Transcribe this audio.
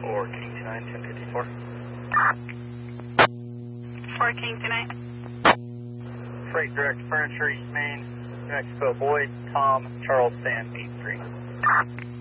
4 King 1054. 4 King 9. Freight Direct Furniture, East Main, New Mexico, Boyd, Tom, Charles, Sam, 83.